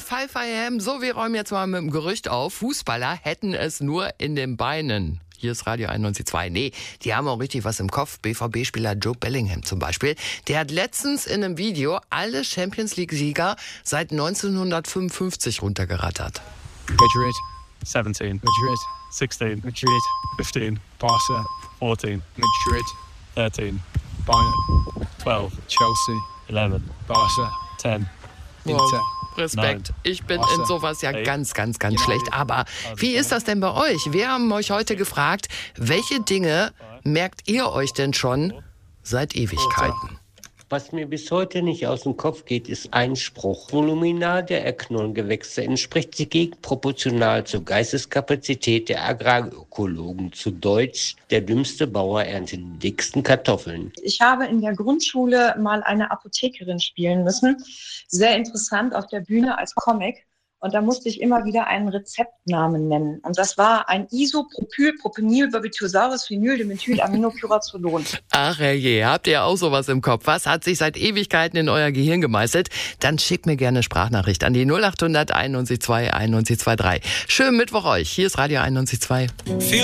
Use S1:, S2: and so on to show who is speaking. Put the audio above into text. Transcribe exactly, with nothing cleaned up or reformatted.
S1: five a m. So, wir räumen jetzt mal mit dem Gerücht auf. Fußballer hätten es nur in den Beinen. Hier ist Radio einundneunzig Komma zwei. Nee, die haben auch richtig was im Kopf. B V B-Spieler Joe Bellingham zum Beispiel. Der hat letztens in einem Video alle Champions-League-Sieger seit neunzehnhundertfünfundfünfzig runtergerattert.
S2: Madrid,
S3: seventeen,
S2: Madrid,
S3: sixteen,
S2: Madrid,
S3: fifteen,
S2: Barca,
S3: fourteen,
S2: Madrid,
S3: thirteen,
S2: Bayern,
S3: twelve,
S2: Chelsea,
S3: eleven,
S2: Barca,
S3: ten.
S2: Inter.
S1: Respekt. Ich bin
S2: Awesome.
S1: in sowas ja
S3: Ey.
S1: ganz, ganz, ganz
S2: Ja.
S1: schlecht. Aber wie ist das denn bei euch? Wir haben euch heute gefragt, welche Dinge merkt ihr euch denn schon seit Ewigkeiten?
S4: Was mir bis heute nicht aus dem Kopf geht, ist ein Spruch. Voluminar der Erdknollengewächse entspricht sich gegenproportional zur Geisteskapazität der Agrarökologen. Zu Deutsch, der dümmste Bauer erntet die dicksten Kartoffeln.
S5: Ich habe in der Grundschule mal eine Apothekerin spielen müssen. Sehr interessant auf der Bühne als Comic. Und da musste ich immer wieder einen Rezeptnamen nennen. Und das war ein Isopropyl-Propenylbarbituraris-Phenyldimethylaminopyrazolon.
S1: Ach herrje, habt ihr auch sowas im Kopf? Was hat sich seit Ewigkeiten in euer Gehirn gemeißelt? Dann schickt mir gerne eine Sprachnachricht an die null acht hundert einundneunzig zwei einundneunzig zwei drei. Schönen Mittwoch euch. Hier ist Radio einundneunzig Komma zwei.